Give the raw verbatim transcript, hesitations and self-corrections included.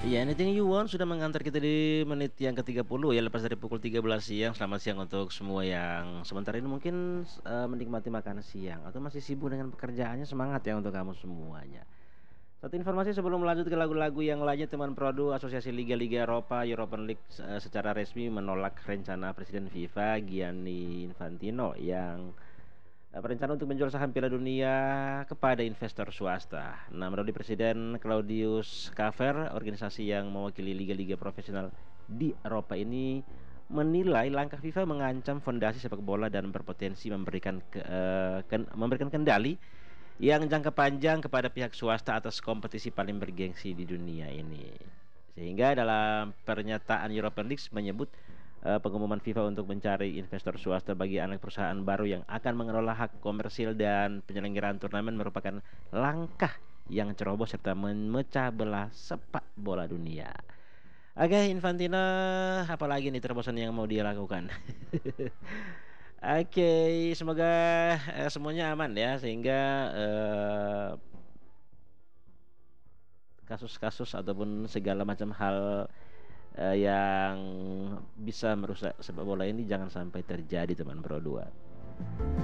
Iya, Anything You Want sudah mengantar kita di menit yang ke tiga puluh ya, lepas dari pukul tiga belas siang. Selamat siang untuk semua yang sementara ini mungkin eh, menikmati makan siang atau masih sibuk dengan pekerjaannya. Semangat ya untuk kamu semuanya. Satu informasi sebelum melanjut ke lagu-lagu yang lainnya, teman Produ Asosiasi Liga-Liga Eropa European League eh, secara resmi menolak rencana Presiden FIFA Gianni Infantino yang eh, berencana untuk menjual saham Piala Dunia kepada investor swasta. Nah, menurut Presiden Claudius Caver, organisasi yang mewakili liga-liga profesional di Eropa ini menilai langkah FIFA mengancam fondasi sepak bola dan berpotensi memberikan ke, eh, ken- memberikan kendali yang jangka panjang kepada pihak swasta atas kompetisi paling bergengsi di dunia ini. Sehingga dalam pernyataan European League menyebut eh, pengumuman FIFA untuk mencari investor swasta bagi anak perusahaan baru yang akan mengelola hak komersil dan penyelenggaraan turnamen merupakan langkah yang ceroboh serta memecah belah sepak bola dunia. Oke, Infantino, apalagi nih terobosan yang mau dia lakukan? Oke, semoga eh, semuanya aman ya, sehingga eh, kasus-kasus ataupun segala macam hal eh, yang bisa merusak sepak bola ini jangan sampai terjadi teman Pro dua.